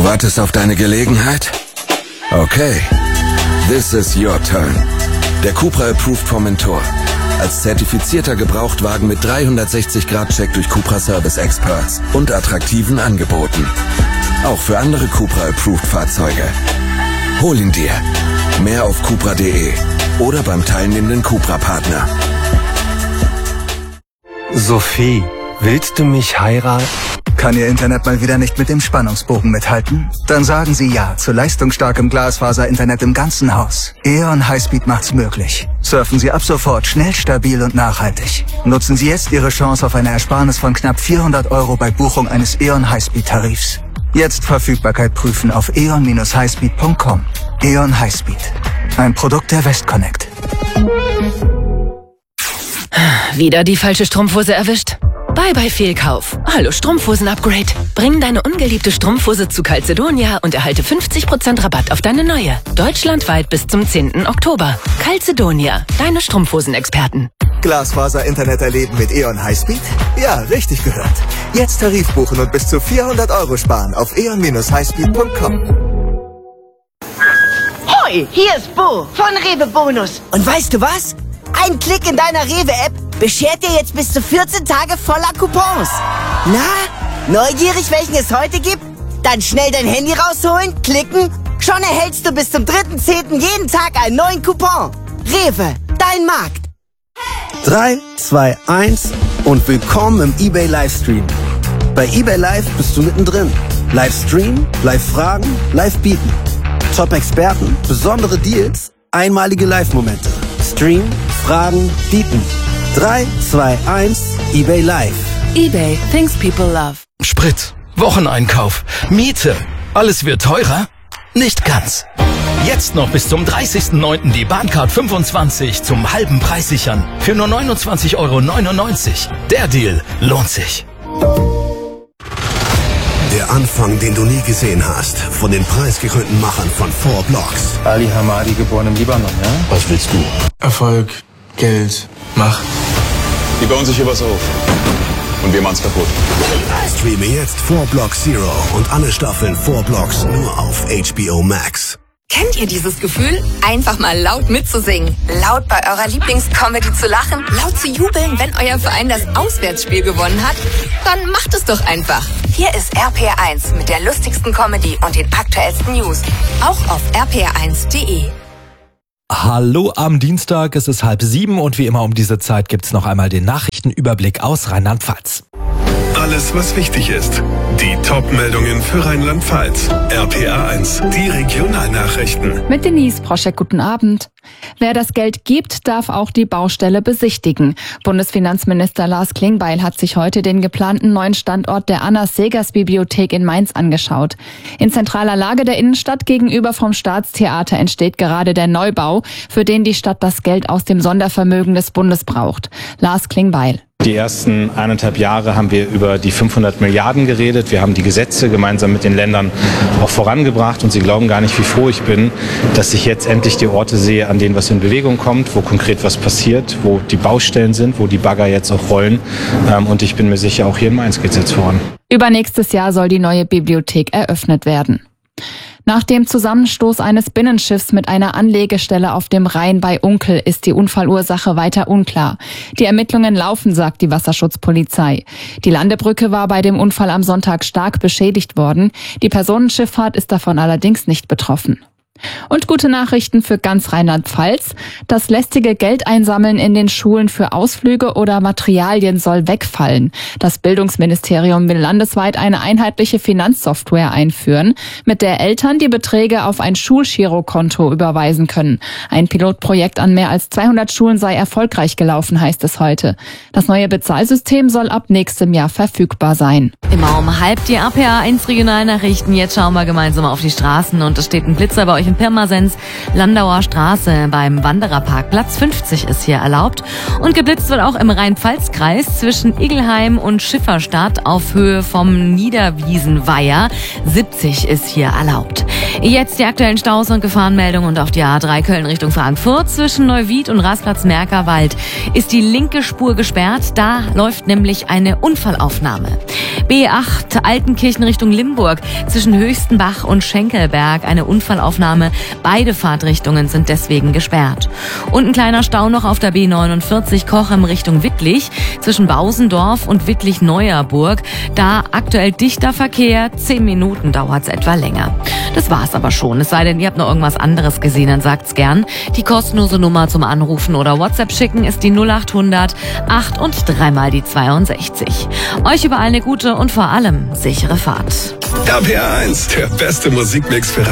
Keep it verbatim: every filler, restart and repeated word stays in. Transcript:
Wartest auf deine Gelegenheit? Okay. This is your turn. Der Cupra Approved Formentor. Als zertifizierter Gebrauchtwagen mit dreihundertsechzig Grad Check durch Cupra Service Experts und attraktiven Angeboten. Auch für andere Cupra Approved Fahrzeuge. Hol ihn dir. Mehr auf cupra punkt de oder beim teilnehmenden Cupra-Partner. Sophie, willst du mich heiraten? Kann Ihr Internet mal wieder nicht mit dem Spannungsbogen mithalten? Dann sagen Sie ja zu leistungsstarkem Glasfaser-Internet im ganzen Haus. E O N Highspeed macht's möglich. Surfen Sie ab sofort schnell, stabil und nachhaltig. Nutzen Sie jetzt Ihre Chance auf eine Ersparnis von knapp vierhundert Euro bei Buchung eines E O N Highspeed-Tarifs. Jetzt Verfügbarkeit prüfen auf e o n dash highspeed punkt com. E O N Highspeed. Ein Produkt der Westconnect. Wieder die falsche Strumpfhose erwischt? Bye bye Fehlkauf. Hallo Strumpfhosen-Upgrade. Bring deine ungeliebte Strumpfhose zu Calzedonia und erhalte fünfzig Prozent Rabatt auf deine neue. Deutschlandweit bis zum zehnten Oktober. Calzedonia, deine Strumpfhosen-Experten. Glasfaser-Internet erleben mit E O N Highspeed? Ja, richtig gehört. Jetzt Tarif buchen und bis zu vierhundert Euro sparen auf e o n dash highspeed punkt com. Hoi, hier ist Bo von Rewe Bonus. Und weißt du was? Ein Klick in deiner Rewe-App beschert dir jetzt bis zu vierzehn Tage voller Coupons. Na, neugierig, welchen es heute gibt? Dann schnell dein Handy rausholen, klicken. Schon erhältst du bis zum dritten zehnten jeden Tag einen neuen Coupon. Rewe, dein Markt. drei, zwei, eins und willkommen im eBay Livestream. Bei eBay Live bist du mittendrin. Livestream, Live-Fragen, Live-Bieten. Top-Experten, besondere Deals, einmalige Live-Momente. Stream, Fragen, Bieten. drei, zwei, eins, eBay Live. eBay, things people love. Sprit, Wocheneinkauf, Miete. Alles wird teurer? Nicht ganz. Jetzt noch bis zum dreißigsten neunten die Bahncard fünfundzwanzig zum halben Preis sichern. Für nur neunundzwanzig Euro neunundneunzig. Der Deal lohnt sich. Der Anfang, den du nie gesehen hast, von den preisgekrönten Machern von Four Blocks. Ali Hamadi, geboren im Libanon, ja? Was willst du? Erfolg, Geld, Macht. Die bauen sich übers auf. Und wir machen's kaputt. Streame jetzt Four Blocks Zero und alle Staffeln Four Blocks nur auf H B O Max. Kennt ihr dieses Gefühl? Einfach mal laut mitzusingen, laut bei eurer Lieblingscomedy zu lachen, laut zu jubeln, wenn euer Verein das Auswärtsspiel gewonnen hat? Dann macht es doch einfach. Hier ist R P R eins mit der lustigsten Comedy und den aktuellsten News. Auch auf r p r eins punkt de. Hallo am Dienstag, es ist halb sieben und wie immer um diese Zeit gibt's noch einmal den Nachrichtenüberblick aus Rheinland-Pfalz. Alles, was wichtig ist. Die Top-Meldungen für Rheinland-Pfalz. R P R eins, die Regionalnachrichten. Mit Denise Proschek, guten Abend. Wer das Geld gibt, darf auch die Baustelle besichtigen. Bundesfinanzminister Lars Klingbeil hat sich heute den geplanten neuen Standort der Anna-Segers-Bibliothek in Mainz angeschaut. In zentraler Lage der Innenstadt gegenüber vom Staatstheater entsteht gerade der Neubau, für den die Stadt das Geld aus dem Sondervermögen des Bundes braucht. Lars Klingbeil. Die ersten eineinhalb Jahre haben wir über die fünfhundert Milliarden geredet. Wir haben die Gesetze gemeinsam mit den Ländern auch vorangebracht. Und Sie glauben gar nicht, wie froh ich bin, dass ich jetzt endlich die Orte sehe, an denen was in Bewegung kommt, wo konkret was passiert, wo die Baustellen sind, wo die Bagger jetzt auch rollen. Und ich bin mir sicher, auch hier in Mainz geht es jetzt voran. Übernächstes Jahr soll die neue Bibliothek eröffnet werden. Nach dem Zusammenstoß eines Binnenschiffs mit einer Anlegestelle auf dem Rhein bei Unkel ist die Unfallursache weiter unklar. Die Ermittlungen laufen, sagt die Wasserschutzpolizei. Die Landebrücke war bei dem Unfall am Sonntag stark beschädigt worden. Die Personenschifffahrt ist davon allerdings nicht betroffen. Und gute Nachrichten für ganz Rheinland-Pfalz. Das lästige Geldeinsammeln in den Schulen für Ausflüge oder Materialien soll wegfallen. Das Bildungsministerium will landesweit eine einheitliche Finanzsoftware einführen, mit der Eltern die Beträge auf ein Schulgirokonto überweisen können. Ein Pilotprojekt an mehr als zweihundert Schulen sei erfolgreich gelaufen, heißt es heute. Das neue Bezahlsystem soll ab nächstem Jahr verfügbar sein. Immer um halb die R P R eins Regionalnachrichten. Jetzt schauen wir gemeinsam auf die Straßen und es steht ein Blitzer bei euch Richtung Pirmasens, Landauer Straße beim Wandererparkplatz. fünfzig ist hier erlaubt. Und geblitzt wird auch im Rhein-Pfalz-Kreis zwischen Igelheim und Schifferstadt auf Höhe vom Niederwiesenweiher. siebzig ist hier erlaubt. Jetzt die aktuellen Staus und Gefahrenmeldungen und auf die A drei Köln Richtung Frankfurt. Zwischen Neuwied und Rastplatz Merkerwald ist die linke Spur gesperrt. Da läuft nämlich eine Unfallaufnahme. B acht Altenkirchen Richtung Limburg. Zwischen Höchstenbach und Schenkelberg eine Unfallaufnahme. Beide Fahrtrichtungen sind deswegen gesperrt. Und ein kleiner Stau noch auf der B neunundvierzig Kochem Richtung Wittlich. Zwischen Bausendorf und Wittlich-Neuerburg. Da aktuell dichter Verkehr. Zehn Minuten dauert es etwa länger. Das war's aber schon. Es sei denn, ihr habt noch irgendwas anderes gesehen, dann sagt's gern. Die kostenlose Nummer zum Anrufen oder WhatsApp schicken ist die null achthundert acht und dreimal die zweiundsechzig. Euch überall eine gute und vor allem sichere Fahrt. R P R eins, der beste Musikmix für